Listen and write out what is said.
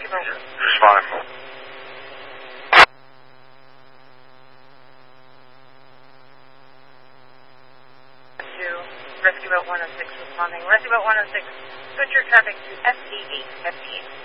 Rescue boat. Just fine. To Rescue Boat 106 responding. Rescue Boat 106, switch your traffic to FE8, FE8.